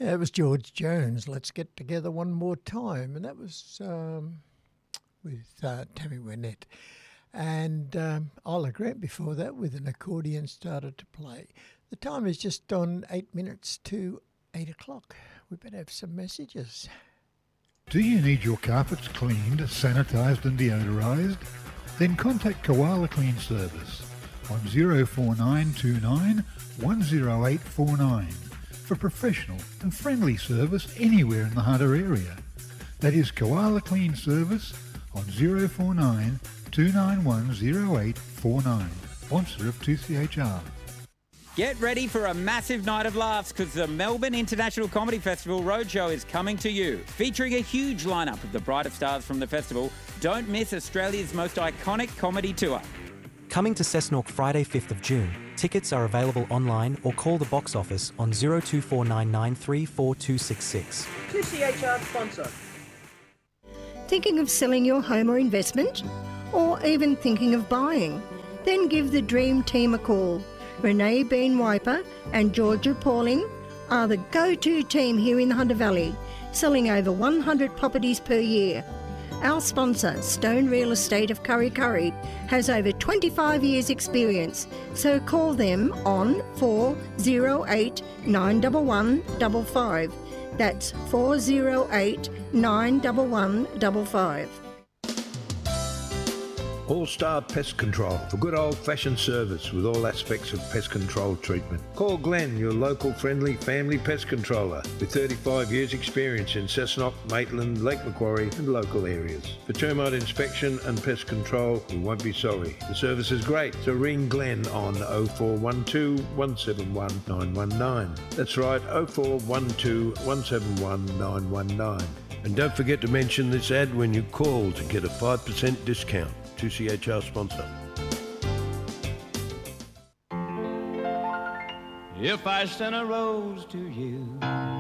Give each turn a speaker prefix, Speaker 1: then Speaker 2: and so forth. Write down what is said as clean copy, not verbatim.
Speaker 1: Yeah, it was George Jones, Let's Get Together One More Time, and that was with Tammy Wynette. And Isla Grant before that with an accordion started to play. The time is just on 8 minutes to 8 o'clock. We better have some messages.
Speaker 2: Do you need your carpets cleaned, sanitised and deodorised? Then contact Koala Clean Service on 04929 10849 for professional and friendly service anywhere in the Hunter area. That is Koala Clean Service on 049 291 0849, sponsor of 2CHR.
Speaker 3: Get ready for a massive night of laughs because the Melbourne International Comedy Festival Roadshow is coming to you. Featuring a huge lineup of the brightest stars from the festival, don't miss Australia's most iconic comedy tour.
Speaker 4: Coming to Cessnock Friday 5th of June. Tickets are available online or call the box office on 02499342266.
Speaker 5: 2CHR sponsor.
Speaker 6: Thinking of selling your home or investment? Or even thinking of buying? Then give the Dream Team a call. Renee Bean Wiper and Georgia Pauling are the go-to team here in the Hunter Valley, selling over 100 properties per year. Our sponsor, Stone Real Estate of Kurri Kurri, has over 25 years experience, so call them on 408 911 55. That's 408 911 55.
Speaker 7: All-Star Pest Control for good old-fashioned service with all aspects of pest control treatment. Call Glenn, your local friendly family pest controller with 35 years experience in Cessnock, Maitland, Lake Macquarie and local areas. For termite inspection and pest control, we won't be sorry. The service is great, so ring Glenn on 0412 171 919. That's right, 0412 171 919. And don't forget to mention this ad when you call to get a 5% discount. 2CHR sponsor.
Speaker 8: If I sent a rose to you